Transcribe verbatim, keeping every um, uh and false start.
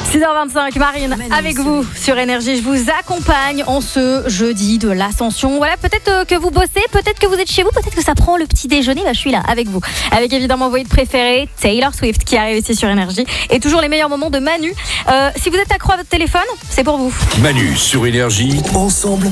six heures vingt-cinq, Marine, Manu, avec vous sur Énergie. Je vous accompagne en ce jeudi de l'Ascension. Voilà, peut-être que vous bossez, peut-être que vous êtes chez vous, peut-être que ça prend le petit déjeuner. Bah, je suis là avec vous. Avec évidemment vos hits préférés, Taylor Swift qui arrive ici sur Énergie. Et toujours les meilleurs moments de Manu. Euh, si vous êtes accro à votre téléphone, c'est pour vous. Manu sur Énergie, ensemble,